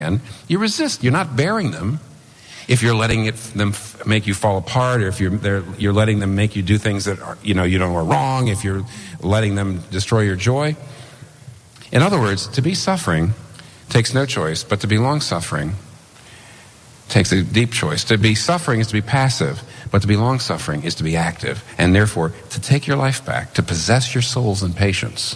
you resist. You're not bearing them. If you're letting them make you fall apart, or if you're letting them make you do things that you know are wrong, if you're letting them destroy your joy. In other words, to be suffering takes no choice, but to be long-suffering takes a deep choice. To be suffering is to be passive, but to be long-suffering is to be active, and therefore to take your life back, to possess your souls in patience.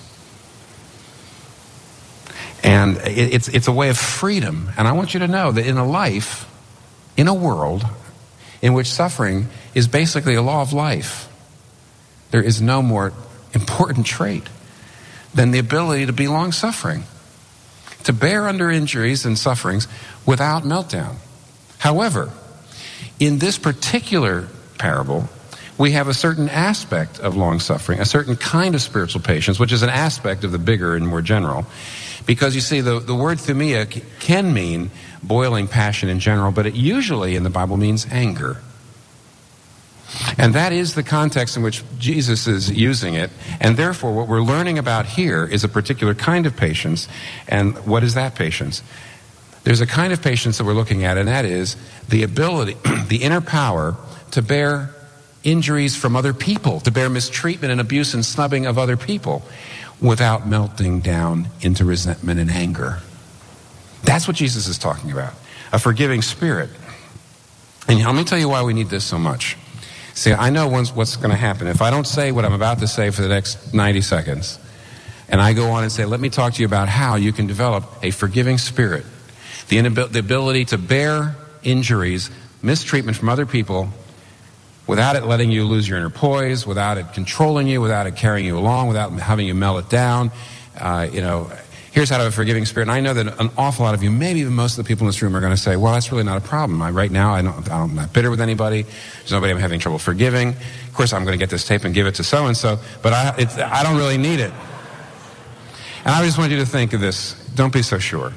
And it's a way of freedom. And I want you to know that in a world in which suffering is basically a law of life, there is no more important trait than the ability to be long-suffering, to bear under injuries and sufferings without meltdown. However, in this particular parable, we have a certain aspect of long-suffering, a certain kind of spiritual patience, which is an aspect of the bigger and more general. Because you see, the word thumia can mean boiling passion in general, but it usually in the Bible means anger. And that is the context in which Jesus is using it. And therefore, what we're learning about here is a particular kind of patience. And what is that patience? There's a kind of patience that we're looking at, and that is the ability, the inner power to bear injuries from other people, to bear mistreatment and abuse and snubbing of other people without melting down into resentment and anger. That's what Jesus is talking about, a forgiving spirit. And let me tell you why we need this so much. See, I know what's going to happen. If I don't say what I'm about to say for the next 90 seconds, and I go on and say, let me talk to you about how you can develop a forgiving spirit, the ability to bear injuries, mistreatment from other people, without it letting you lose your inner poise, without it controlling you, without it carrying you along, without having you melt it down. Here's how to have a forgiving spirit. And I know that an awful lot of you, maybe even most of the people in this room, are going to say, well, that's really not a problem. Right now, I'm not bitter with anybody. There's nobody I'm having trouble forgiving. Of course, I'm going to get this tape and give it to so-and-so, but I don't really need it. And I just want you to think of this. Don't be so sure.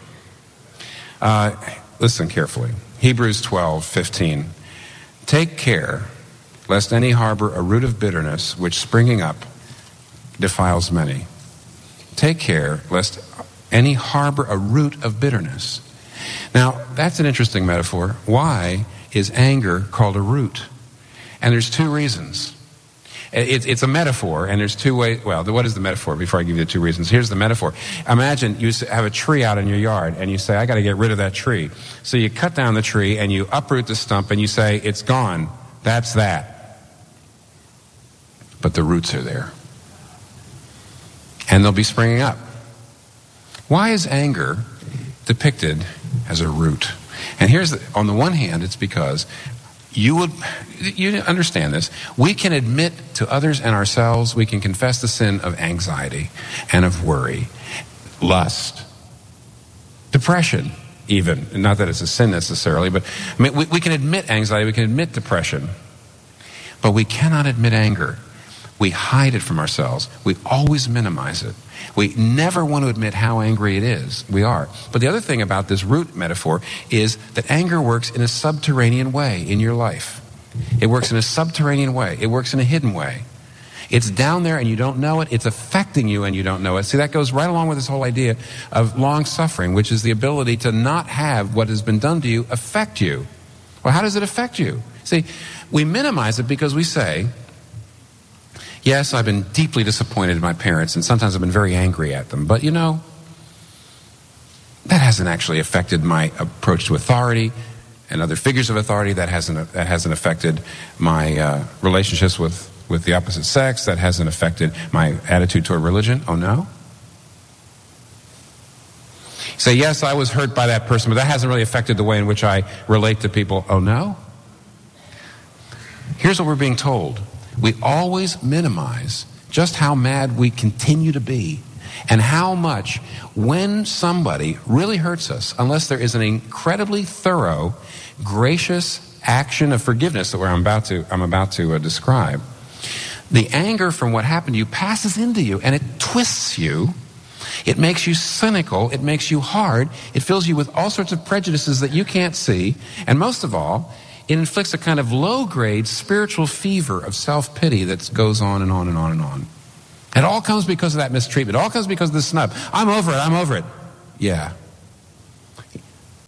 Listen carefully. Hebrews 12:15. Take care lest any harbor a root of bitterness, which springing up defiles many. Take care lest any harbor a root of bitterness. Now, that's an interesting metaphor. Why is anger called a root? And there's two reasons. It's a metaphor, and there's two ways. Well, what is the metaphor? Before I give you the two reasons, here's the metaphor. Imagine you have a tree out in your yard, and you say, I got to get rid of that tree. So you cut down the tree, and you uproot the stump, and you say, it's gone. That's that. But the roots are there. And they'll be springing up. Why is anger depicted as a root? And on the one hand, it's because you understand this. We can admit to others and ourselves, we can confess the sin of anxiety and of worry, lust, depression even. Not that it's a sin necessarily, but I mean, we can admit anxiety, we can admit depression, but we cannot admit anger. We hide it from ourselves. We always minimize it. We never want to admit how angry it is. We are. But the other thing about this root metaphor is that anger works in a subterranean way in your life. It works in a subterranean way. It works in a hidden way. It's down there and you don't know it. It's affecting you and you don't know it. See, that goes right along with this whole idea of long suffering, which is the ability to not have what has been done to you affect you. Well, how does it affect you? See, we minimize it because we say, yes, I've been deeply disappointed in my parents, and sometimes I've been very angry at them. But, that hasn't actually affected my approach to authority and other figures of authority. That hasn't affected my relationships with the opposite sex. That hasn't affected my attitude toward religion. Oh, no? Say, yes, I was hurt by that person, but that hasn't really affected the way in which I relate to people. Oh, no? Here's what we're being told. We always minimize just how mad we continue to be and how much when somebody really hurts us, unless there is an incredibly thorough, gracious action of forgiveness that I'm about to describe, the anger from what happened to you passes into you and it twists you. It makes you cynical. It makes you hard. It fills you with all sorts of prejudices that you can't see. And most of all, it inflicts a kind of low-grade spiritual fever of self-pity that goes on and on and on and on. It all comes because of that mistreatment. It all comes because of the snub. I'm over it. Yeah.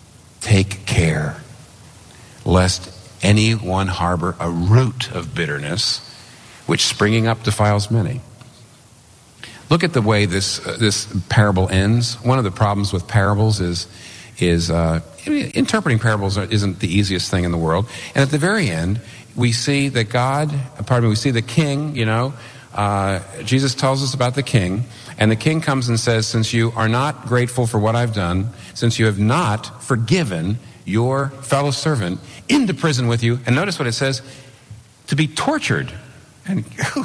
care, lest any one harbor a root of bitterness, which springing up defiles many. Look at the way this parable ends. One of the problems with parables is interpreting parables isn't the easiest thing in the world. And at the very end, we see that we see the king, Jesus tells us about the king, and the king comes and says, since you are not grateful for what I've done, since you have not forgiven your fellow servant into prison with you, and notice what it says, to be tortured. And,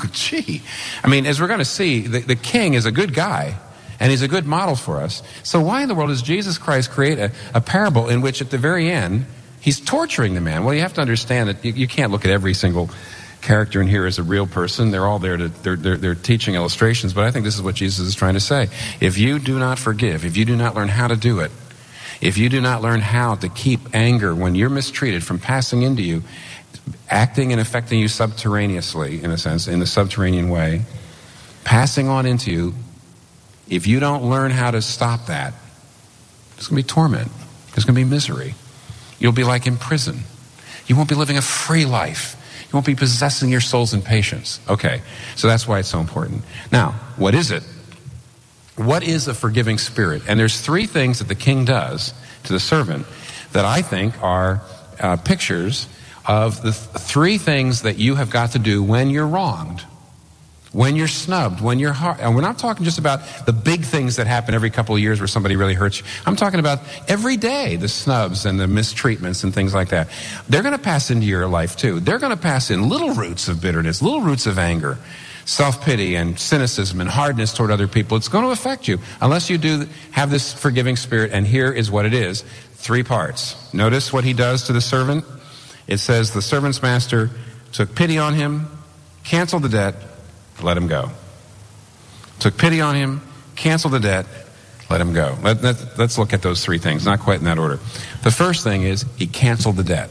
as we're going to see, the king is a good guy, and he's a good model for us. So why in the world does Jesus Christ create a parable in which at the very end, he's torturing the man? Well, you have to understand that you can't look at every single character in here as a real person. They're all there they're teaching illustrations, but I think this is what Jesus is trying to say. If you do not forgive, if you do not learn how to do it, if you do not learn how to keep anger when you're mistreated from passing into you, acting and affecting you subterraneously, in a sense, in the subterranean way, passing on into you, if you don't learn how to stop that, there's going to be torment. There's going to be misery. You'll be like in prison. You won't be living a free life. You won't be possessing your souls in patience. Okay, so that's why it's so important. Now, what is it? What is a forgiving spirit? And there's three things that the king does to the servant that I think are pictures of the three things that you have got to do when you're wronged, when you're snubbed, when you're hard. And we're not talking just about the big things that happen every couple of years where somebody really hurts you. I'm talking about every day, the snubs and the mistreatments and things like that. They're going to pass into your life too. They're going to pass in little roots of bitterness, little roots of anger, self-pity and cynicism and hardness toward other people. It's going to affect you unless you do have this forgiving spirit. And here is what it is. 3 parts. Notice what he does to the servant. It says the servant's master took pity on him, canceled the debt, let him go. Took pity on him, canceled the debt, let him go. Let's look at those 3 things, not quite in that order. The first thing is he canceled the debt.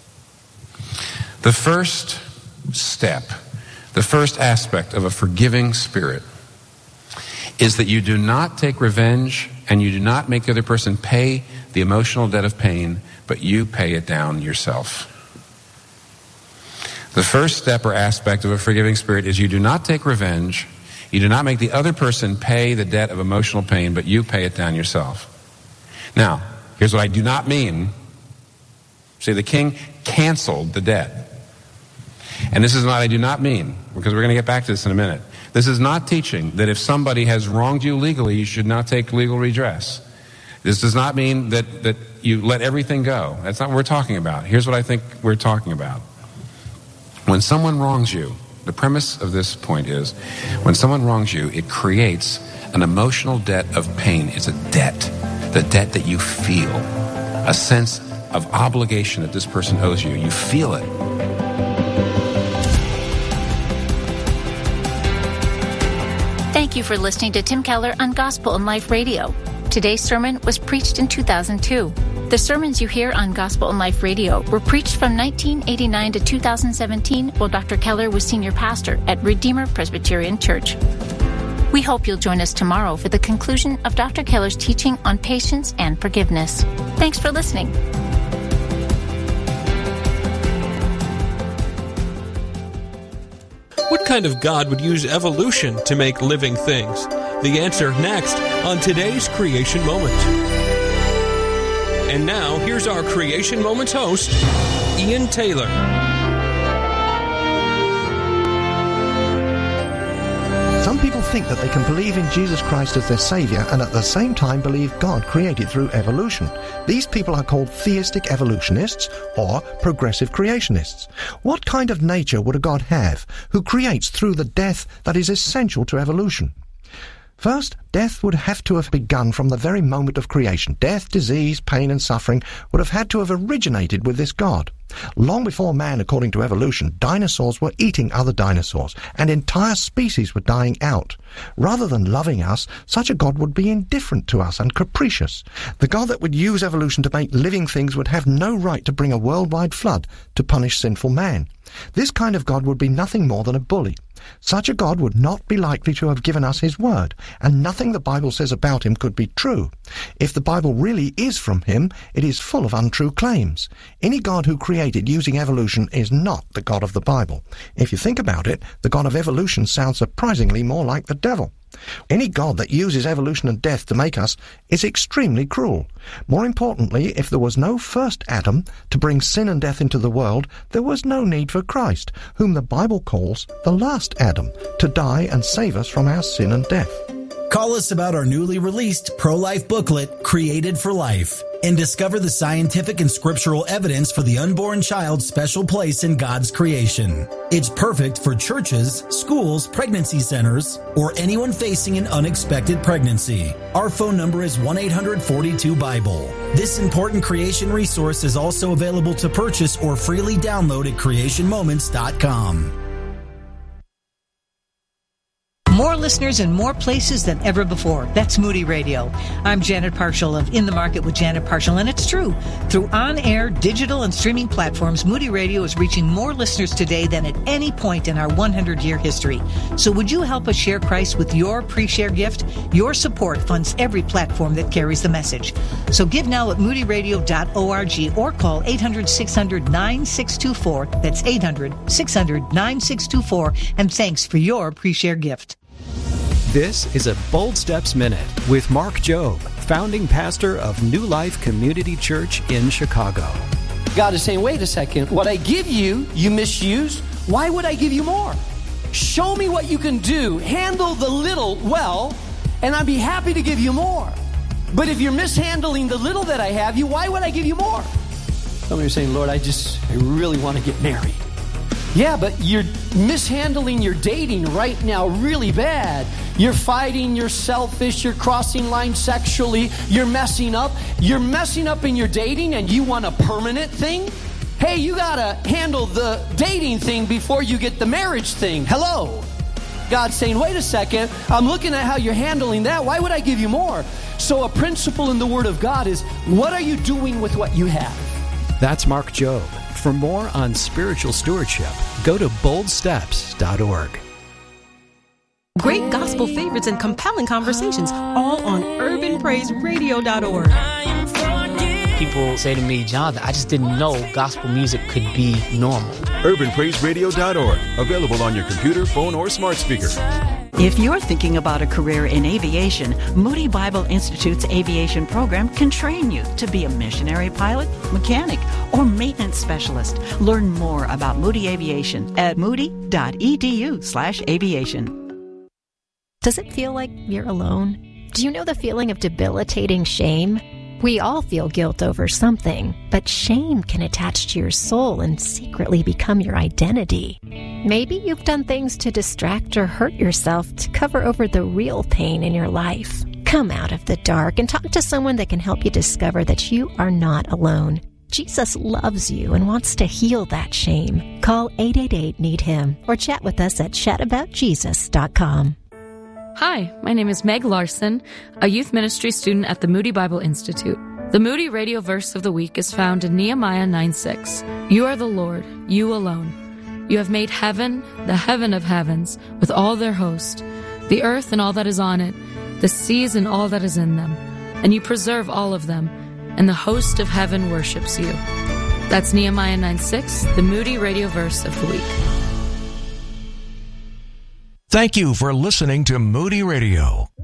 The first step, the first aspect of a forgiving spirit is that you do not take revenge and you do not make the other person pay the emotional debt of pain, but you pay it down yourself. The first step or aspect of a forgiving spirit is you do not take revenge, you do not make the other person pay the debt of emotional pain, but you pay it down yourself. Now, here's what I do not mean. See, the king canceled the debt. And this is what I do not mean, because we're going to get back to this in a minute. This is not teaching that if somebody has wronged you legally, you should not take legal redress. This does not mean that you let everything go. That's not what we're talking about. Here's what I think we're talking about. When someone wrongs you, the premise of this point is, when someone wrongs you, it creates an emotional debt of pain. It's a debt, the debt that you feel, a sense of obligation that this person owes you. You feel it. Thank you for listening to Tim Keller on Gospel and Life Radio. Today's sermon was preached in 2002. The sermons you hear on Gospel and Life Radio were preached from 1989 to 2017 while Dr. Keller was senior pastor at Redeemer Presbyterian Church. We hope you'll join us tomorrow for the conclusion of Dr. Keller's teaching on patience and forgiveness. Thanks for listening. What kind of God would use evolution to make living things? The answer next on today's Creation Moment. And now, here's our Creation Moments host, Ian Taylor. Some people think that they can believe in Jesus Christ as their Savior and at the same time believe God created through evolution. These people are called theistic evolutionists or progressive creationists. What kind of nature would a God have who creates through the death that is essential to evolution? First, death would have to have begun from the very moment of creation. Death, disease, pain and suffering would have had to have originated with this God. Long before man, according to evolution, dinosaurs were eating other dinosaurs, and entire species were dying out. Rather than loving us, such a God would be indifferent to us and capricious. The God that would use evolution to make living things would have no right to bring a worldwide flood to punish sinful man. This kind of God would be nothing more than a bully. Such a God would not be likely to have given us his word, and nothing the Bible says about him could be true. If the Bible really is from him, it is full of untrue claims. Any God who created using evolution is not the God of the Bible. If you think about it, the God of evolution sounds surprisingly more like the devil. Any God that uses evolution and death to make us is extremely cruel. More importantly, if there was no first Adam to bring sin and death into the world, there was no need for Christ, whom the Bible calls the last Adam, to die and save us from our sin and death. Call us about our newly released pro-life booklet, Created for Life, and discover the scientific and scriptural evidence for the unborn child's special place in God's creation. It's perfect for churches, schools, pregnancy centers, or anyone facing an unexpected pregnancy. Our phone number is 1-800-42-BIBLE. This important creation resource is also available to purchase or freely download at creationmoments.com. More listeners in more places than ever before. That's Moody Radio. I'm Janet Parshall of In the Market with Janet Parshall, and it's true. Through on-air, digital, and streaming platforms, Moody Radio is reaching more listeners today than at any point in our 100-year history. So would you help us share Christ with your pre-share gift? Your support funds every platform that carries the message. So give now at moodyradio.org or call 800-600-9624. That's 800-600-9624. And thanks for your pre-share gift. This is a Bold Steps Minute with Mark Jobe, founding pastor of New Life Community Church in Chicago. God is saying, wait a second, what I give you, you misuse. Why would I give you more? Show me what you can do. Handle the little well, and I'd be happy to give you more. But if you're mishandling the little that I have you, why would I give you more? Some of you are saying, Lord, I really want to get married. Yeah, but you're mishandling your dating right now really bad. You're fighting, you're selfish, you're crossing lines sexually, you're messing up. You're messing up in your dating and you want a permanent thing? Hey, you gotta handle the dating thing before you get the marriage thing. Hello? God's saying, wait a second, I'm looking at how you're handling that. Why would I give you more? So a principle in the Word of God is, what are you doing with what you have? That's Mark Jobe. For more on spiritual stewardship, go to boldsteps.org. Great gospel favorites and compelling conversations, all on urbanpraiseradio.org. People say to me, Jonathan, I just didn't know gospel music could be normal. urbanpraiseradio.org, available on your computer, phone, or smart speaker. If you're thinking about a career in aviation, Moody Bible Institute's aviation program can train you to be a missionary pilot, mechanic, or maintenance specialist. Learn more about Moody Aviation at moody.edu/aviation. Does it feel like you're alone? Do you know the feeling of debilitating shame? We all feel guilt over something, but shame can attach to your soul and secretly become your identity. Maybe you've done things to distract or hurt yourself to cover over the real pain in your life. Come out of the dark and talk to someone that can help you discover that you are not alone. Jesus loves you and wants to heal that shame. Call 888-NEED-HIM or chat with us at chataboutjesus.com. Hi, my name is Meg Larson, a youth ministry student at the Moody Bible Institute. The Moody Radio verse of the week is found in Nehemiah 9:6. You are the Lord, you alone. You have made heaven, the heaven of heavens, with all their host, the earth and all that is on it, the seas and all that is in them, and you preserve all of them, and the host of heaven worships you. That's Nehemiah 9:6, the Moody Radio verse of the week. Thank you for listening to Moody Radio.